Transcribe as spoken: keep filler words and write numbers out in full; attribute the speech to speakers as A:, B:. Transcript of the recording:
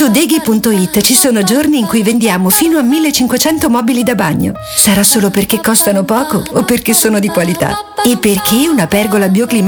A: Su Deghi punto it ci sono giorni in cui vendiamo fino a millecinquecento mobili da bagno. Sarà solo perché costano poco o perché sono di qualità? E perché una pergola bioclimatica